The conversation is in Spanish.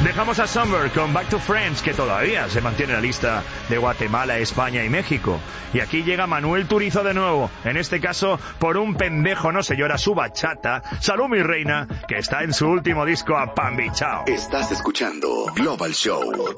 Dejamos a Summer con Back to Friends, que todavía se mantiene en la lista de Guatemala, España y México. Y aquí llega Manuel Turizo de nuevo, en este caso por un pendejo no se llora su bachata, Salud mi reina, que está en su último disco a Pambichao. Estás escuchando Global Show.